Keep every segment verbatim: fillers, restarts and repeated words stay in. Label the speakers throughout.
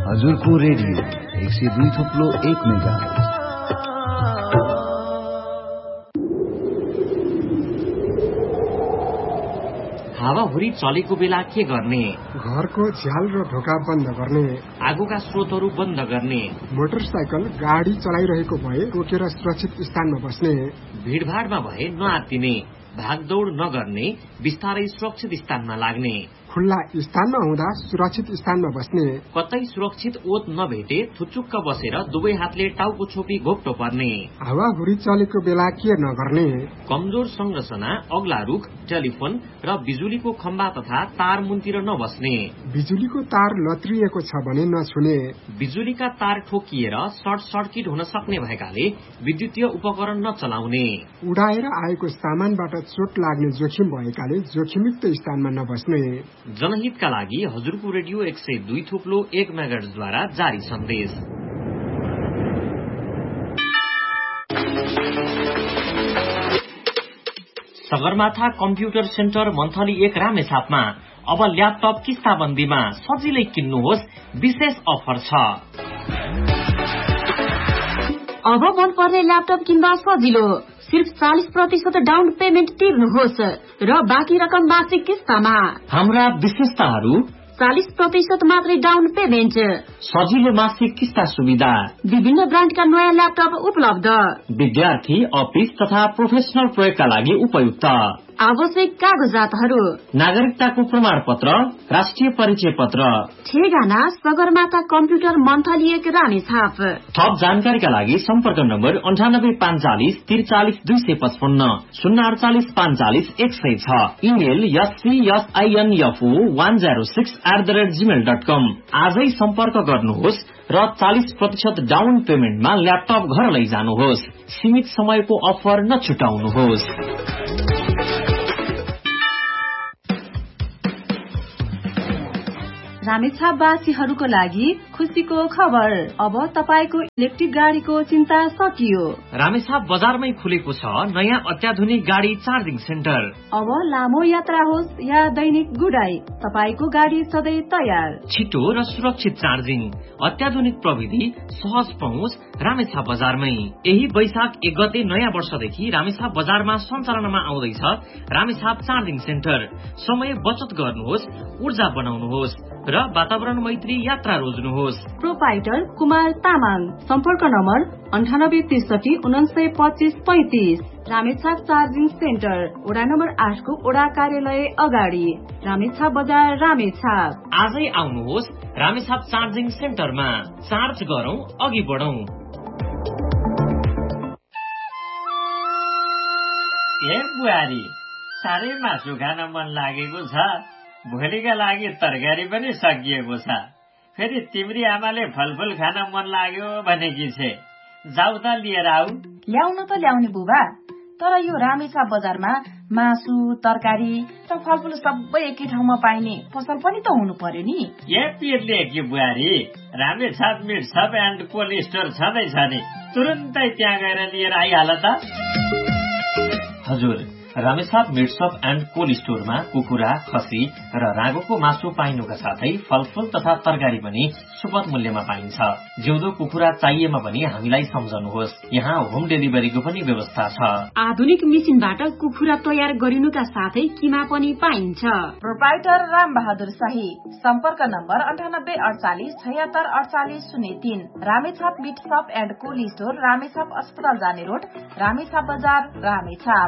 Speaker 1: हजुरको रेडियो एक सय दुई थुप्लो एक मेगा।
Speaker 2: हावाहुरी चलेको बेला के गर्ने?
Speaker 3: घरको झ्याल र ढोका बन्द गर्ने,
Speaker 2: आगोका स्रोतहरू बन्द गर्ने,
Speaker 3: मोटरसाइकल गाडी चलाइरहेको भए रोकेर सुरक्षित स्थानमा बस्ने,
Speaker 2: भीडभाडमा भए नआत्तिने, भागदौड नगर्ने, बिस्तारै सुरक्षित स्थानमा लाग्ने,
Speaker 3: खुल्ला स्थानमा हुँदा सुरक्षित स्थानमा बस्ने,
Speaker 2: कतै सुरक्षित ओत नभेटे थुचुक्क बसेर दुवै हातले टाउको छोपी घोप्टो पर्ने,
Speaker 3: हावाहुरी चलेको बेला के नगर्ने,
Speaker 2: कमजोर संरचना, अग्ला रुख, टेलिफोन र बिजुलीको खम्बा तथा तार मुनतिर नबस्ने,
Speaker 3: बिजुलीको तार लत्रिएको छ भने नछुने,
Speaker 2: बिजुलीका तार ठोकिएर सर्ट सर्किट हुन सक्ने भएकाले विद्युतीय उपकरण नचलाउने,
Speaker 3: उडाएर आएको सामानबाट चोट लाग्ने जोखिम भएकाले जोखिमयुक्त स्थानमा नबस्ने।
Speaker 2: जनहितका लागि हजुरको रेडियो एक सय दुई थुप्लो एक मेगाहर्जद्वारा जारी सन्देश। सगरमाथा कम्प्युटर सेन्टर मन्थली एक रामेछापमा अब ल्यापटप किस्ताबन्दीमा सजिलै किन्नुहोस्, विशेष अफर छ।
Speaker 4: अब मन पर्ने ल्यापटप किन्दा सजिलो, सिर्फ चालीस प्रतिशत डाउन पेमेन्ट तिर्नुहोस् र बाँकी रकम मासिक किस्तामा।
Speaker 2: हाम्रा विशेषताहरू:
Speaker 4: चालीस प्रतिशत मात्रै डाउन पेमेन्ट,
Speaker 2: सजिलो मासिक किस्ता सुविधा,
Speaker 4: विभिन्न ब्रान्डका नयाँ ल्यापटप उपलब्ध,
Speaker 2: विद्यार्थी, अफिस तथा प्रोफेसनल प्रयोगका लागि उपयुक्त,
Speaker 4: आवश्यक कागजातहरू:
Speaker 2: नागरिकताको प्रमाण पत्र, राष्ट्रिय परिचय पत्र।
Speaker 4: ठेगाना सगरमाथा कम्प्युटर मन्थली एक रामेछाप।
Speaker 2: थप जानकारीका लागि सम्पर्क नम्बर अन्ठानब्बे पाँचचालिस त्रिचालिस दुई सय पचपन्न, शून्य अडचालिस पाँचचालिस एक सय छ। Email एससीएसआइएनएफओ one zero six at the rate Gmail dot कम। आजै सम्पर्क गर्नुहोस् र चालीस प्रतिशत डाउन पेमेन्टमा ल्यापटप घर लैजानुहोस्। सीमित समयको अफर नछुटाउनुहोस्।
Speaker 5: रामेछापवासीहरूको लागि खुसीको खबर, अब तपाईको इलेक्ट्रिक गाडीको चिन्ता सकियो।
Speaker 2: रामेछाप बजारमै खुलेको छ नयाँ अत्याधुनिक गाडी चार्जिङ सेन्टर।
Speaker 5: अब लामो यात्रा होस् या दैनिक गुडाई, तपाईको गाडी सधैँ तयार।
Speaker 2: छिटो र सुरक्षित चार्जिङ, अत्याधुनिक प्रविधि, सहज पहुँच रामेछाप बजारमै। यही वैशाख एक गते नयाँ वर्षदेखि रामेछाप बजारमा सञ्चालनमा आउँदैछ रामेछाप चार्जिङ सेन्टर। समय बचत गर्नुहोस्, ऊर्जा बनाउनुहोस् र वातावरण मैत्री यात्रा रोज्नुहोस्।
Speaker 5: प्रोपाइटर कुमार तामाङ, सम्पर्क नम्बर अन्ठानब्बे त्रिसठी उनासय पच्चिस पैंतिस। रामेछाप चार्जिङ सेन्टर, वडा नम्बर आठको वडा कार्यालय अगाडि, रामेछाप बजार, रामेछाप।
Speaker 2: आजै आउनुहोस् रामेछाप चार्जिङ सेन्टरमा। चार्ज गरौं, अघि बढौं।
Speaker 6: ए बुहारी, साह्रै मासु खान मन लागेको छ। भोलिका लागि तरकारी पनि सकिएको छ। फेरि तिम्री आमाले फलफुल खान मन लाग्यो भनेकी छे, जाऊ त लिएर आऊ।
Speaker 7: ल्याउन त ल्याउने बुबा, तर यो रामेछाप बजारमा मासु, तरकारी र फलफुल सबै एकै ठाउँमा पाइने पसल पनि त हुनु पर्यो नि।
Speaker 6: ए पिरले कि बुहारी, Ramechhap meet shop and cold store छँदैछ नि, तुरुन्तै त्यहाँ गएर लिएर आइहाल त।
Speaker 2: हजुर, Ramechhap meet shop and cold स्टोरमा कुखुरा, खसी र रागोको मासु पाइनुका साथै फलफुल तथा तरकारी पनि सुपथ मूल्यमा पाइन्छ। जिउँदो कुखुरा चाहिएमा पनि हामीलाई सम्झनुहोस्, यहाँ होम डेलिभरीको पनि व्यवस्था छ।
Speaker 4: आधुनिक मेसिनबाट कुखुरा तयार गरिनुका साथै किमा पनि पाइन्छ।
Speaker 7: प्रोपाइटर राम बहादुर शाही, सम्पर्क नम्बर अन्ठानब्बे अडचालिस छयत्तर अडचालिस शून्य तीन। Ramechhap meet shop and cold store, Ramechhap अस्पताल जाने रोड, रामेछाप बजार, रामेछाप।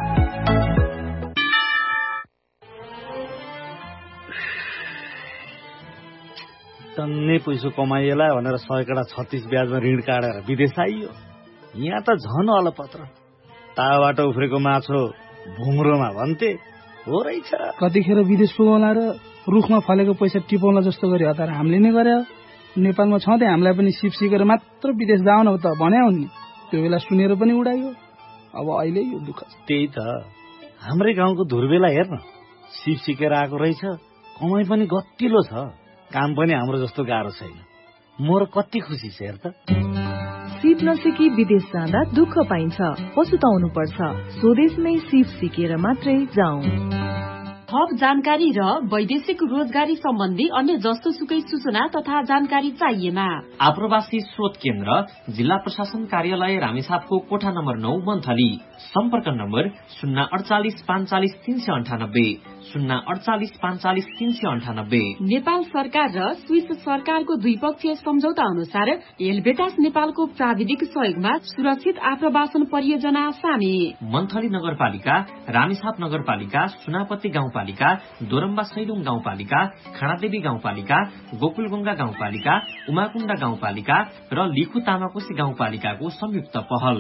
Speaker 8: टन्नै पैसो कमाइएला भनेर सयकडा छत्तीस ब्याजमा ऋण काटेर विदेश आइयो। यहाँ त झन अलपत्र, ताबाट उफ्रेको माछो भुङ्रोमा भन्थे हो रहेछ।
Speaker 9: कतिखेर विदेश पुगौला र रुखमा फलेको पैसा टिपाउला जस्तो गरी हतार हामीले नै गरे। नेपालमा छँदै हामीलाई पनि सिप सिकेर मात्र विदेश जाउन त भने हुन्, त्यो बेला सुनेर पनि उडाइयो। अब अहिले यो दुःख छ।
Speaker 8: त्यही त, हाम्रै गाउँको धुर्बेला हेर्न, सिप सिकेर आएको रहेछ, कमाइ पनि गतिलो छ, काम पनि हाम्रो जस्तो गाह्रो छैन। मोर कति खुसी छ हेर त।
Speaker 5: सिप नसिकी विदेश जाँदा दुःख पाइन्छ, पछुताउनु पर्छ। स्वदेशमै सिप सिकेर मात्रै जाउँ।
Speaker 4: थप जानकारी र वैदेशिक रोजगारी सम्बन्धी अन्य जस्तो सुकै सूचना तथा जानकारी चाहिएमा
Speaker 2: आप्रवासी स्रोत केन्द्र जिल्ला प्रशासन कार्यालय रामेछापको कोठा नम्बर नौ मन्थली। सम्पर्क नम्बर शून्य अडचालिस पाँचचालिस तीन सय अन्ठानब्बे शून्य अडचालिस पाँचचालिस तीन सय अन्ठानब्बे।
Speaker 4: नेपाल सरकार र स्विस सरकारको द्विपक्षीय सम्झौता अनुसार एलबेटास नेपालको प्राविधिक सहयोगमा सुरक्षित आप्रवासन परियोजना सामे।
Speaker 2: मन्थली नगरपालिका, रामेछाप नगरपालिका, सुनापत्ती गाउँपालिका, दोरम्बा सैलुङ गाउँपालिका, खानादेवी गाउँपालिका, गोकुलगंगा गाउँपालिका, उमाकुण्डा गाउँपालिका र लिखु तामाकोशी गाउँपालिकाको संयुक्त पहल।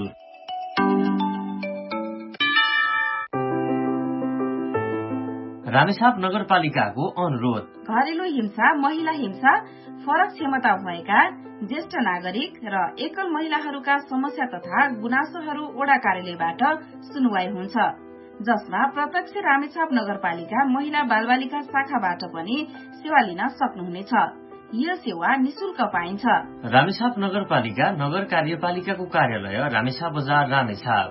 Speaker 2: रामेछाप नगरपालिकाको अनुरोध।
Speaker 7: घरेलु हिंसा, महिला हिंसा, फरक क्षमता भएका ज्येष्ठ नागरिक र एकल महिलाहरूका समस्या तथा गुनासोहरू ओडा कार्यालयबाट सुनवाई हुन्छ, जसमा प्रत्यक्ष रामेछाप नगरपालिका महिला बालबालिका शाखाबाट पनि सेवा लिन सक्नुहुनेछ। यो सेवा निशुल्क पाइन्छ।
Speaker 2: रामेछाप नगरपालिका नगर कार्यपालिकाको कार्यालय रामेछाप बजार रामेछाप।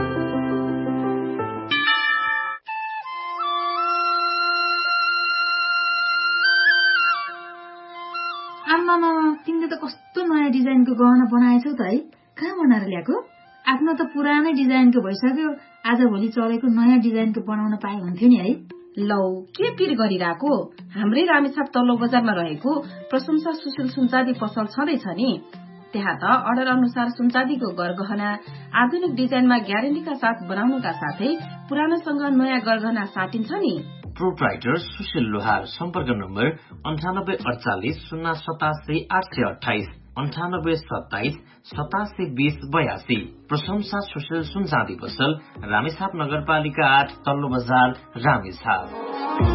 Speaker 10: आम्मामा, तिमीले त कस्तो नयाँ डिजाइनको गहना बनाएछौ त है। कहाँ बनाएर ल्याएको? आफ्नो त पुरानै डिजाइनको भइसक्यो, आज भोलि चलेको नयाँ डिजाइनको बनाउन पाए हुन्थ्यो नि है।
Speaker 7: लौ, के पिर गरिरहेको? हाम्रै रामेछाप तल्लो बजारमा रहेको प्रशंसा सुशील सुनचाँदी पसल छँदैछ नि। त्यहाँ त अर्डर अनुसार सुनचाँदीको गरगहना आधुनिक डिजाइनमा ग्यारेन्टीका साथ बनाउनुका साथै पुरानोसँग नयाँ गरगहना साटिन्छ नि।
Speaker 2: प्रोप्राइटर सुशील लोहार। सम्पर्क नम्बर अन्ठानब्बे अडचालिस शून्य सतासी आठ सय अठाइस अन्ठानब्बे सत्ताइस सतासी बीस बयासी। प्रशंसा सुशील सुनचाँदी पसल, रामेछाप नगरपालिका आठ, तल्लो बजार रामेछाप।